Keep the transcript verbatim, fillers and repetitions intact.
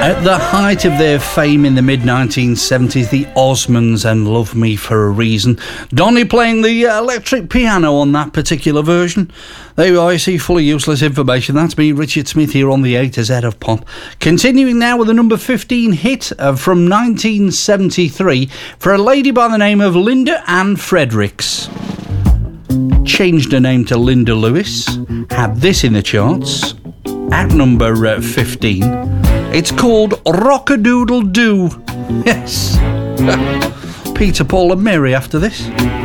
At the height of their fame in the mid nineteen seventies, the Osmonds and Love Me for a Reason. Donny playing the electric piano on that particular version. There you are, you see, fully useless information. That's me, Richard Smith, here on the A to Z of Pop. Continuing now with the number fifteen hit uh, from nineteen seventy-three for a lady by the name of Linda Ann Fredericks. Changed her name to Linda Lewis. Had this in the charts at number uh, fifteen. It's called Rock-a-Doodle-Doo. Yes. Peter, Paul and Mary after this.